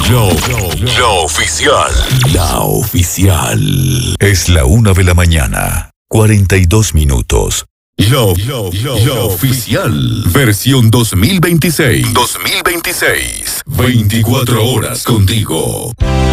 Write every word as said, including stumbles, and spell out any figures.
lo, lo oficial. La oficial. Es la una de la mañana, cuarenta y dos minutos. Lo, lo, lo, lo oficial. Versión dos mil veintiséis. dos mil veintiséis. veinticuatro horas contigo.